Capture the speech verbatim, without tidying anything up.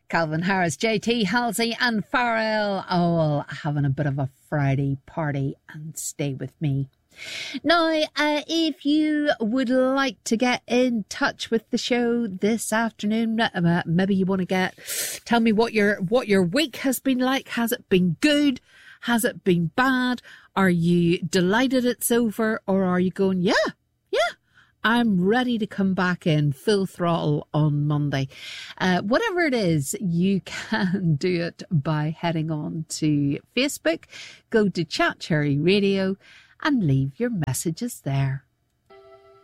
Calvin Harris, J T, Halsey and Farrell all having a bit of a Friday party, and stay with me. Now, uh, if you would like to get in touch with the show this afternoon, uh, maybe you want to get, tell me what your, what your week has been like. Has it been good? Has it been bad? Are you delighted it's over? Or are you going, yeah, yeah, I'm ready to come back in full throttle on Monday? Uh, whatever it is, you can do it by heading on to Facebook, go to Chat Cherry Radio and leave your messages there.